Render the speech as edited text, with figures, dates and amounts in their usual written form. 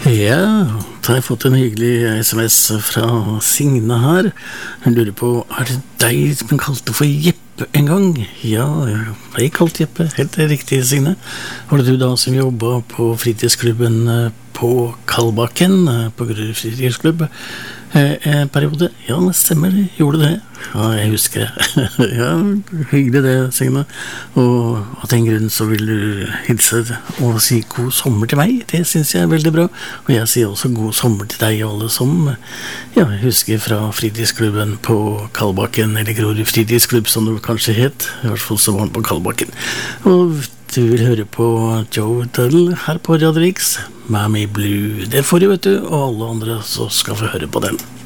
Ja, da har jeg fått en hyggelig SMS fra Signe her. Hun lurer på, det deg som kalte for Jeppe en gang? Ja, jeg ble kalt Jeppe, helt riktig, Signe. Var det du da som jobbet på fritidsklubben på Kalbakken, på Grorud fritidsklubb, en periode? Ja, det stemmer, gjorde det. Ja, jeg husker det. Ja, hyggelig det, Signe. Og av den grunn så vil du hilse og si god sommer til meg. Det synes jeg er veldig bra. Og jeg sier også god sommer til deg og alle som jeg husker fra fritidsklubben på Kalbakken, eller Grorud fritidsklubb som det kanskje het. I hvert fall så var den på Kalbakken. Og du vil høre på Joe Tuttle her på Radio Rix, Mammy Blue. Det får du, vet du, og alle andre så skal få høre på den.